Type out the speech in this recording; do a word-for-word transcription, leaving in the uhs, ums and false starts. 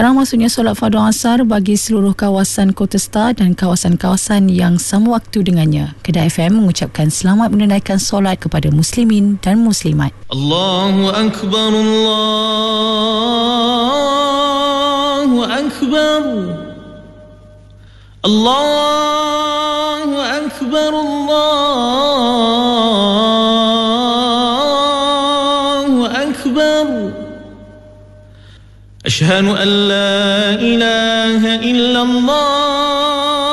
Sekarang maksudnya solat fardu asar bagi seluruh kawasan Kota Star dan kawasan-kawasan yang sama waktu dengannya. Kedah F M mengucapkan selamat menunaikan solat kepada muslimin dan muslimat. Allahu Akbar, Allahu Akbar, Allahu Akbar, Allahu Akbar. Ashhadu an la ilaha illallah